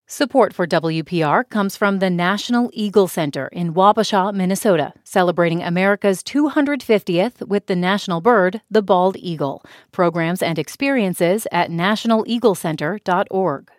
Support for WPR comes from the National Eagle Center in Wabasha, Minnesota, celebrating America's 250th with the national bird, the bald eagle. Programs and experiences at nationaleaglecenter.org.